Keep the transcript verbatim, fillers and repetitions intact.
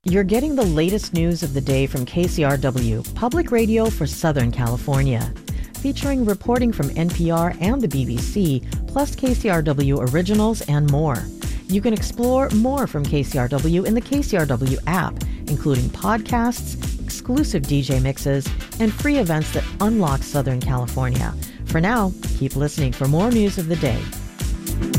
You're getting the latest news of the day from K C R W, Public Radio for Southern California. Featuring reporting from N P R and the B B C, plus K C R W originals and more. You can explore more from K C R W in the K C R W app, including podcasts, exclusive D J mixes, and free events that unlock Southern California. For now, keep listening for more news of the day.